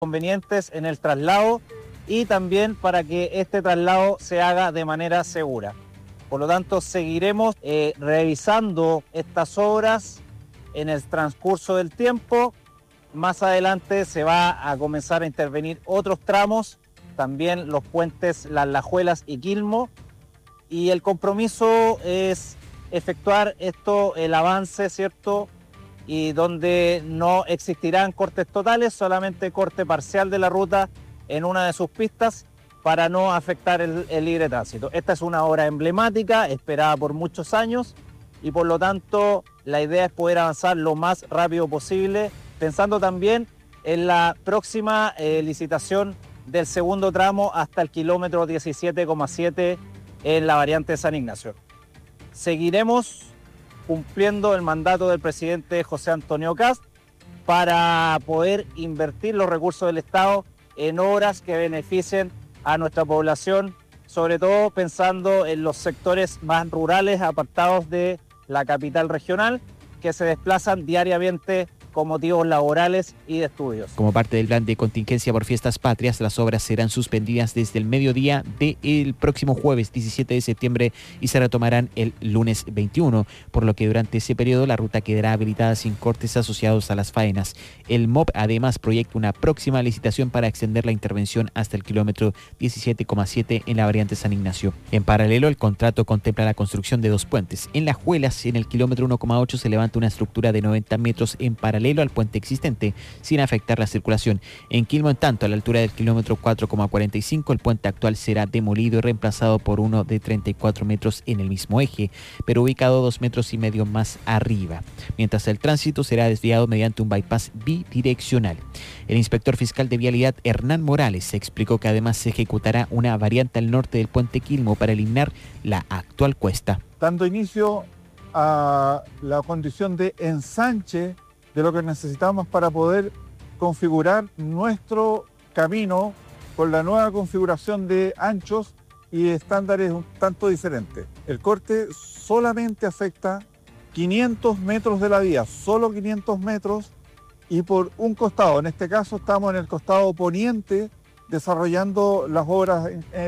inconvenientes en el traslado y también para que este traslado se haga de manera segura. Por lo tanto, seguiremos revisando estas obras en el transcurso del tiempo. Más adelante se va a comenzar a intervenir otros tramos, también los puentes Las Lajuelas y Quilmo, y el compromiso es efectuar el avance, ¿cierto? Y donde no existirán cortes totales, solamente corte parcial de la ruta en una de sus pistas para no afectar el libre tránsito. Esta es una obra emblemática, esperada por muchos años, y por lo tanto la idea es poder avanzar lo más rápido posible, pensando también en la próxima licitación del segundo tramo hasta el kilómetro 17,7 en la variante de San Ignacio. Seguiremos cumpliendo el mandato del presidente José Antonio Kast para poder invertir los recursos del Estado en obras que beneficien a nuestra población, sobre todo pensando en los sectores más rurales apartados de la capital regional, que se desplazan diariamente con motivos laborales y de estudios. Como parte del plan de contingencia por fiestas patrias, las obras serán suspendidas desde el mediodía del próximo jueves 17 de septiembre y se retomarán el lunes 21, por lo que durante ese periodo la ruta quedará habilitada sin cortes asociados a las faenas. El MOP además proyecta una próxima licitación para extender la intervención hasta el kilómetro 17,7 en la variante San Ignacio. En paralelo, el contrato contempla la construcción de 2 puentes. En Las Juelas, en el kilómetro 1,8, se levanta una estructura de 90 metros en paralelo al puente existente, sin afectar la circulación. En Quilmo, en tanto, a la altura del kilómetro 4,45, el puente actual será demolido y reemplazado por uno de 34 metros en el mismo eje, pero ubicado 2,5 metros más arriba, mientras el tránsito será desviado mediante un bypass bidireccional. El inspector fiscal de vialidad, Hernán Morales, explicó que además se ejecutará una variante al norte del puente Quilmo para eliminar la actual cuesta. Dando inicio a la condición de ensanche de lo que necesitamos para poder configurar nuestro camino con la nueva configuración de anchos y estándares un tanto diferentes. El corte solamente afecta 500 metros de la vía, solo 500 metros y por un costado. En este caso estamos en el costado poniente desarrollando las obras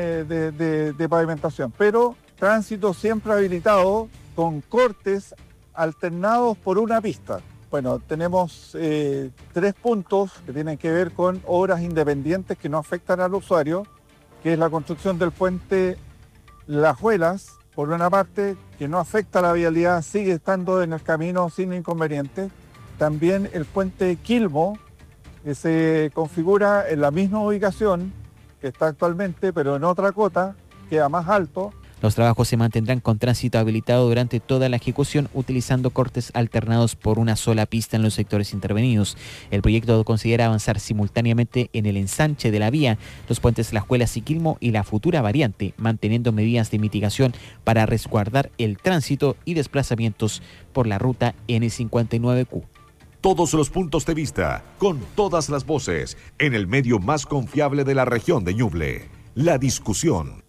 de pavimentación, pero tránsito siempre habilitado con cortes alternados por una pista. Bueno, tenemos 3 puntos que tienen que ver con obras independientes que no afectan al usuario, que es la construcción del puente Lajuelas, por una parte, que no afecta a la vialidad, sigue estando en el camino sin inconvenientes. También el puente Quilmo, que se configura en la misma ubicación que está actualmente, pero en otra cota, queda más alto. Los trabajos se mantendrán con tránsito habilitado durante toda la ejecución, utilizando cortes alternados por una sola pista en los sectores intervenidos. El proyecto considera avanzar simultáneamente en el ensanche de la vía, los puentes Las Juelas y Quilmo y la futura variante, manteniendo medidas de mitigación para resguardar el tránsito y desplazamientos por la ruta N59Q. Todos los puntos de vista, con todas las voces, en el medio más confiable de la región de Ñuble. La discusión.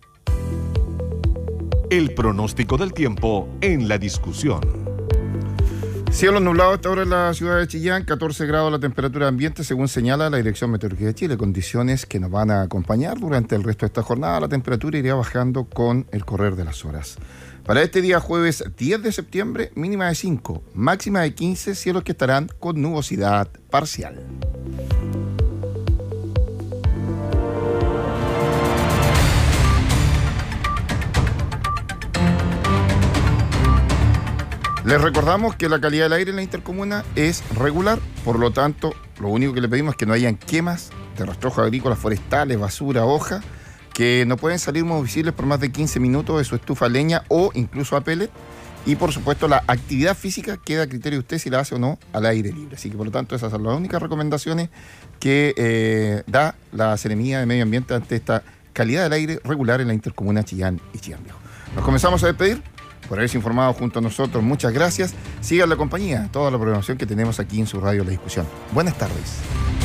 El pronóstico del tiempo en la discusión. Cielo nublado a esta hora en la ciudad de Chillán, 14 grados la temperatura ambiente, según señala la Dirección Meteorológica de Chile. Condiciones que nos van a acompañar durante el resto de esta jornada. La temperatura irá bajando con el correr de las horas. Para este día jueves 10 de septiembre, mínima de 5, máxima de 15, cielos que estarán con nubosidad parcial. Les recordamos que la calidad del aire en la intercomuna es regular, por lo tanto, lo único que le pedimos es que no hayan quemas de rastrojos agrícolas, forestales, basura, hoja, que no pueden salir visibles por más de 15 minutos de su estufa a leña o incluso a pellet. Y por supuesto, la actividad física queda a criterio de usted si la hace o no al aire libre. Así que por lo tanto, esas son las únicas recomendaciones que da la Seremía de Medio Ambiente ante esta calidad del aire regular en la intercomuna Chillán y Chillán Viejo. Nos comenzamos a despedir. Por haberse informado junto a nosotros, muchas gracias. Sigan la compañía, toda la programación que tenemos aquí en su radio La Discusión. Buenas tardes.